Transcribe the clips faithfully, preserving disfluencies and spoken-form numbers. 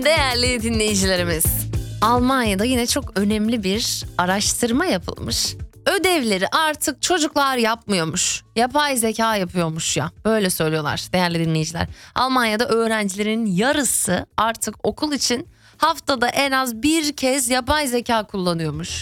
Değerli dinleyicilerimiz, Almanya'da yine çok önemli bir araştırma yapılmış. Ödevleri artık çocuklar yapmıyormuş. Yapay zeka yapıyormuş ya. Böyle söylüyorlar değerli dinleyiciler. Almanya'da öğrencilerin yarısı artık okul için haftada en az bir kez yapay zeka kullanıyormuş.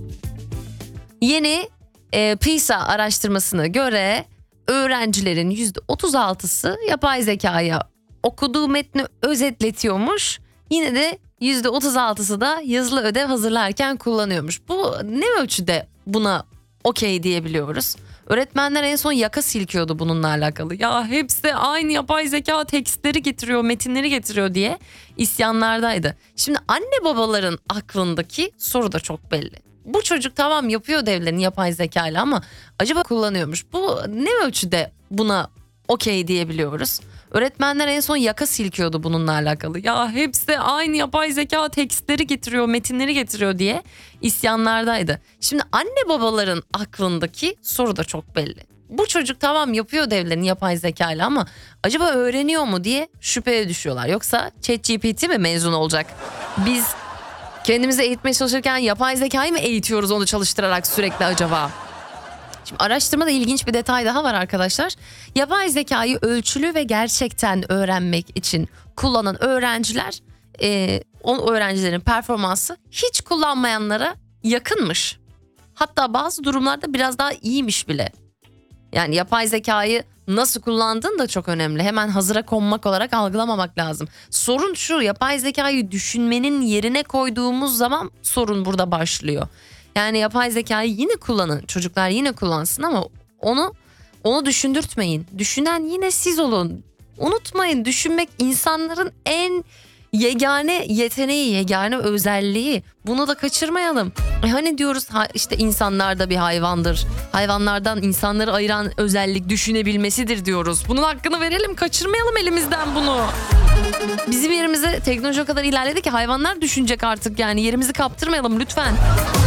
Yeni e, PISA araştırmasına göre öğrencilerin yüzde otuz altısı yapay zekaya okuduğu metni özetletiyormuş. Yine de yüzde otuz altısı da yazılı ödev hazırlarken kullanıyormuş. Bu ne ölçüde buna okey diyebiliyoruz? Öğretmenler en son yaka silkiyordu bununla alakalı. Ya hepsi aynı yapay zeka tekstleri getiriyor, metinleri getiriyor diye isyanlardaydı. Şimdi anne babaların aklındaki soru da çok belli. Bu çocuk tamam yapıyor ödevlerini yapay zekayla ama acaba kullanıyormuş. Bu ne ölçüde buna okey diyebiliyoruz? Öğretmenler en son yaka silkiyordu bununla alakalı. Ya hepsi aynı yapay zeka tekstleri getiriyor, metinleri getiriyor diye isyanlardaydı. Şimdi anne babaların aklındaki soru da çok belli. Bu çocuk tamam yapıyor ödevlerini yapay zekayla ama acaba öğreniyor mu diye şüpheye düşüyorlar. Yoksa ChatGPT mi mezun olacak? Biz kendimizi eğitmeye çalışırken yapay zekayı mı eğitiyoruz onu çalıştırarak sürekli acaba? Şimdi araştırmada ilginç bir detay daha var arkadaşlar. Yapay zekayı ölçülü ve gerçekten öğrenmek için kullanan öğrenciler, e, o öğrencilerin performansı hiç kullanmayanlara yakınmış. Hatta bazı durumlarda biraz daha iyiymiş bile. Yani yapay zekayı nasıl kullandığın da çok önemli. Hemen hazıra konmak olarak algılamamak lazım. Sorun şu, yapay zekayı düşünmenin yerine koyduğumuz zaman sorun burada başlıyor. Yani yapay zekayı yine kullanın, çocuklar yine kullansın ama onu onu düşündürtmeyin. Düşünen yine siz olun. Unutmayın, düşünmek insanların en yegane yeteneği, yegane özelliği. Bunu da kaçırmayalım. E hani diyoruz ha, işte insanlar da bir hayvandır. Hayvanlardan insanları ayıran özellik düşünebilmesidir diyoruz. Bunun hakkını verelim, kaçırmayalım elimizden bunu. Bizim yerimize teknoloji o kadar ilerledi ki hayvanlar düşünecek artık, yani yerimizi kaptırmayalım lütfen.